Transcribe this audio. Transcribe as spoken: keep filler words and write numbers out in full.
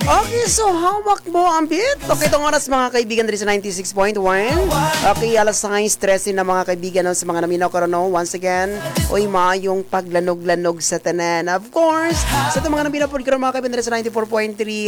Okay, so hawak mo ang beat. Okay, itong oras mga kaibigan dito sa ninety-six point one. Okay, alas nine, stressing na mga kaibigan no, sa mga naminaw karon no. Once again, uy mayong paglanog-lanog sa tanan. Of course, sa itong mga naminaw po karon mga kaibigan dito sa ninety-four point three